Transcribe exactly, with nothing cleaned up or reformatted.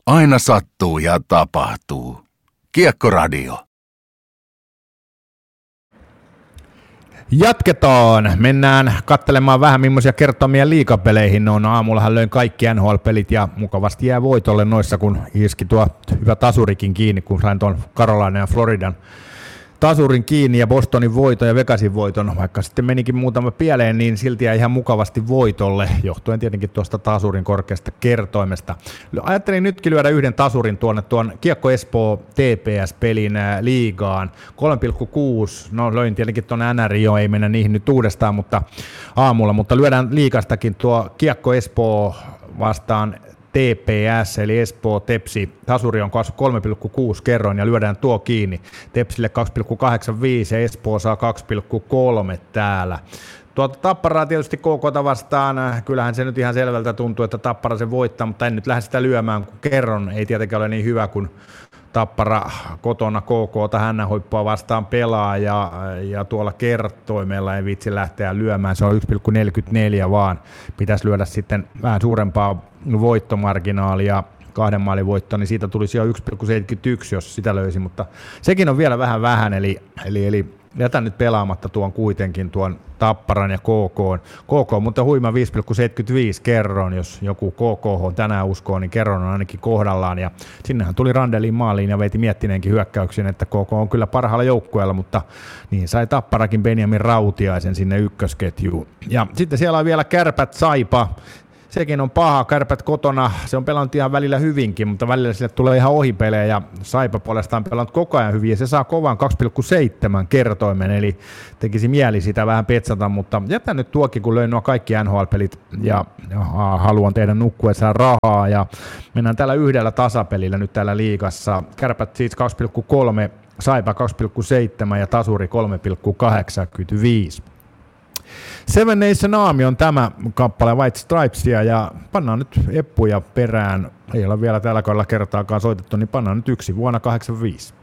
Aina sattuu ja tapahtuu. Kiekkoradio. Jatketaan. Mennään katselemaan vähän, millaisia kertomia liigapeleihin on. Aamullahan löin kaikki N H L-pelit ja mukavasti jää voitolle noissa, kun iski tuo hyvä tasurikin kiinni, kun sain tuon Carolina ja Floridan tasurin kiinni ja Bostonin voiton ja Vegasin voiton, vaikka sitten menikin muutama pieleen, niin silti jäi ihan mukavasti voitolle, johtuen tietenkin tuosta tasurin korkeasta kertoimesta. Ajattelin nytkin lyödä yhden tasurin tuonne tuon Kiekko Espoo T P S-pelin liigaan. kolme pilkku kuusi, no löin tietenkin tuonne N R I jo, ei mennä niihin nyt uudestaan, mutta aamulla, mutta lyödään liigastakin tuo Kiekko Espoo vastaan T P S eli Espoo Tepsi. Tasuri on kolme pilkku kuusi kerroin ja lyödään tuo kiinni. Tepsille kaksi pilkku kahdeksankymmentäviisi ja Espoo saa kaksi pilkku kolme täällä. Tuota Tapparaa tietysti K K:ta vastaan, kyllähän se nyt ihan selvältä tuntuu, että Tappara sen voittaa, mutta en nyt lähde sitä lyömään, kun kerron ei tietenkään ole niin hyvä kuin Tappara kotona K K:ta Hännänhuippua vastaan pelaa ja, ja tuolla kertoimella ei vitsi lähteä lyömään, se on yksi pilkku neljäkymmentäneljä vaan, pitäisi lyödä sitten vähän suurempaa voittomarginaalia, kahden maalin voitto, niin siitä tulisi jo yksi pilkku seitsemänkymmentäyksi, jos sitä löysi, mutta sekin on vielä vähän vähän, eli, eli, eli jätän nyt pelaamatta tuon kuitenkin tuon Tapparan ja K K:n. K K on mutta huima viisi pilkku seitsemänkymmentäviisi kerron, jos joku K K tänään uskoo, niin kerron on ainakin kohdallaan. Ja sinnehän tuli Randelin maaliin ja veiti Miettineenkin hyökkäyksen, että K K on kyllä parhaalla joukkueella, mutta niin sai Tapparakin Benjamin Rautiaisen sinne ykkösketjuun. Ja sitten siellä on vielä Kärpät Saipa. Sekin on paha, Kärpät kotona, se on pelannut ihan välillä hyvinkin, mutta välillä sille tulee ihan ohipelejä ja Saipa puolestaan pelannut koko ajan hyvin ja se saa kovan kaksi pilkku seitsemän kertoimen, eli tekisi mieli sitä vähän petsata, mutta jätän nyt tuokin, kun löin nuo kaikki N H L-pelit ja, ja haluan tehdä nukkuessaan rahaa ja mennään täällä yhdellä tasapelillä nyt täällä liigassa, Kärpät siis kaksi pilkku kolme, Saipa kaksi pilkku seitsemän ja tasuri kolme pilkku kahdeksankymmentäviisi. Seven Nation Army on tämä kappale White Stripesia ja pannaan nyt eppuja perään. Ei ole vielä tällä kaudella kertaakaan soitettu, niin pannaan nyt yksi vuonna kahdeksankymmentäviisi.